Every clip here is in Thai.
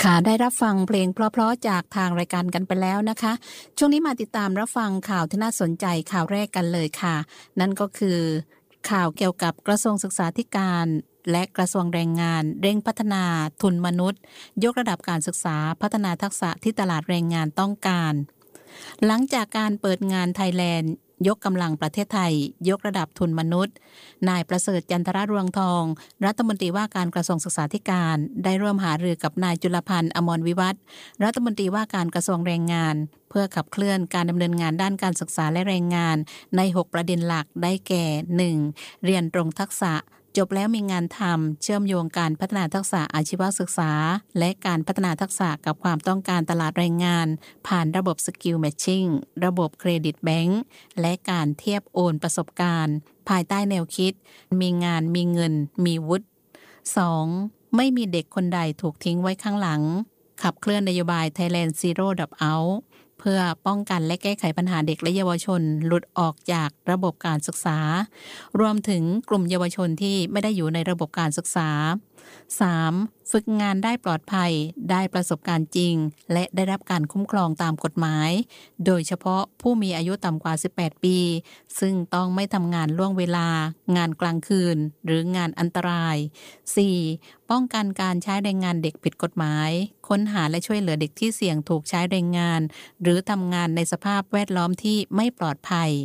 ค่ะได้รับฟังเพลงเพราะๆจากทางรายการกันไปแล้วนะคะช่วงนี้มาติดตามรับฟังข่าวที่น่าสนใจข่าวแรกกันเลยค่ะนั่นก็คือข่าวเกี่ยวกับกระทรวงศึกษาธิการและกระทรวงแรงงานเร่งพัฒนาทุนมนุษย์ยกระดับการศึกษาพัฒนาทักษะที่ตลาดแรงงานต้องการหลังจากการเปิดงานไทยแลนด์ยกกำลังประเทศไทยยกระดับทุนมนุษย์นายประเสริฐจันทรรวงทองรัฐมนตรีว่าการกระทรวงศึกษาธิการได้ร่วมหารือกับนายจุลพันธ์อมรวิวัฒน์รัฐมนตรีว่าการกระทรวงแรงงานเพื่อขับเคลื่อนการดำเนินงานด้านการศึกษาและแรงงานใน6ประเด็นหลักได้แก่ 1. เรียนตรงทักษะจบแล้วมีงานทำเชื่อมโยงการพัฒนาทักษะอาชีวศึกษาและการพัฒนาทักษะกับความต้องการตลาดแรงงานผ่านระบบสกิลแมทชิ่งระบบเครดิตแบงก์และการเทียบโอนประสบการณ์ภายใต้แนวคิดมีงานมีเงินมีวุฒิ 2. ไม่มีเด็กคนใดถูกทิ้งไว้ข้างหลังขับเคลื่อนนโยบาย Thailand Zero Dropout เพื่อป้องกันและแก้ไขปัญหาเด็กและเยาวชนหลุดออกจากระบบการศึกษารวมถึงกลุ่มเยาวชนที่ไม่ได้อยู่ในระบบการศึกษา 3. ฝึกงานได้ปลอดภัยได้ประสบการณ์จริงและได้รับการคุ้มครองตามกฎหมายโดยเฉพาะผู้มีอายุต่ำกว่า18ปีซึ่งต้องไม่ทำงานล่วงเวลางานกลางคืนหรืองานอันตราย 4. ป้องกันการใช้แรงงานเด็กผิดกฎหมายค้นหาและช่วยเหลือเด็กที่เสี่ยงถูกใช้แรงงานหรือทำงานในสภาพแวดล้อมที่ไม่ปลอดภัย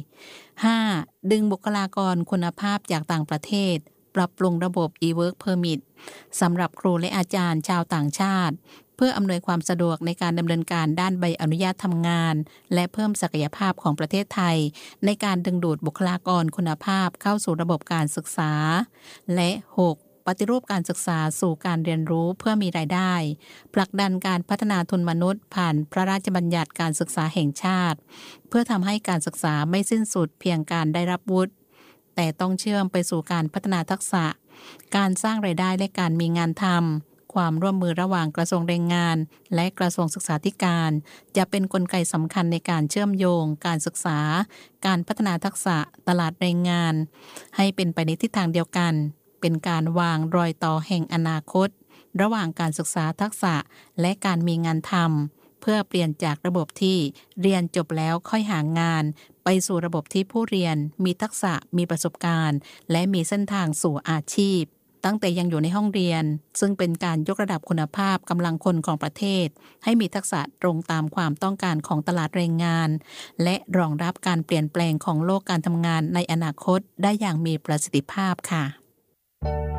5. ดึงบุคลากรคุณภาพจากต่างประเทศปรับปรุงระบบ e-work permit สำหรับครูและอาจารย์ชาวต่างชาติเพื่ออำนวยความสะดวกในการดำเนินการด้านใบอนุญาตทำงานและเพิ่มศักยภาพของประเทศไทยในการดึงดูดบุคลากรคุณภาพเข้าสู่ระบบการศึกษาและ 6. ปฏิรูปการศึกษาสู่การเรียนรู้เพื่อมีรายได้ผลักดันการพัฒนาทุนมนุษย์ผ่านพระราชบัญญัติการศึกษาแห่งชาติเพื่อทำให้การศึกษาไม่สิ้นสุดเพียงการได้รับวุฒิแต่ต้องเชื่อมไปสู่การพัฒนาทักษะการสร้างรายได้และการมีงานทำความร่วมมือระหว่างกระทรวงแรงงานและกระทรวงศึกษาธิการจะเป็นกลไกสำคัญในการเชื่อมโยงการศึกษาการพัฒนาทักษะตลาดแรงงานให้เป็นไปในทิศทางเดียวกันเป็นการวางรอยต่อแห่งอนาคตระหว่างการศึกษาทักษะและการมีงานทำเพื่อเปลี่ยนจากระบบที่เรียนจบแล้วค่อยหางานไปสู่ระบบที่ผู้เรียนมีทักษะมีประสบการณ์และมีเส้นทางสู่อาชีพตั้งแต่ยังอยู่ในห้องเรียนซึ่งเป็นการยกระดับคุณภาพกำลังคนของประเทศให้มีทักษะตรงตามความต้องการของตลาดแรงงานและรองรับการเปลี่ยนแปลงของโลกการทำงานในอนาคตได้อย่างมีประสิทธิภาพค่ะ